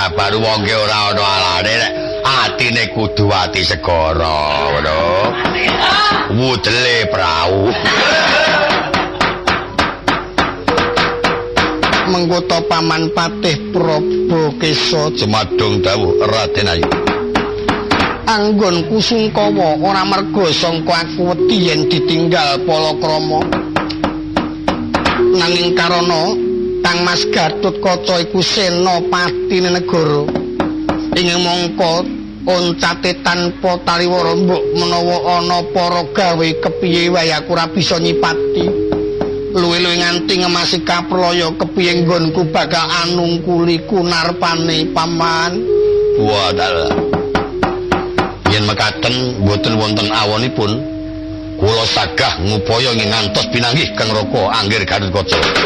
sabar wong ki ora ana alane nek atine kudu ati segara ngono. Wudele prau. Menggota paman patih Prabu Kesa Jemadung dawuh Raden Ayu. Anggonku sungkawa ora merga sangka aku wedi yen ditinggal Palakrama. Nanging karana Kang Mas Gatotkaca iku senopatine negara. Ing mangka oncate tanpa taliwara mbok menawa ana para gawe kepiye wae aku ora bisa nyipati. Luwe-luwe nganti ngemasi kapraya kepiye nggonku bakal anungkuli kunarpane paman. Wadal. Yen mekaten boten wonten awonipun kula sagah ngupaya ngantos pinanggih Kang Raka Anggir Gatotkaca.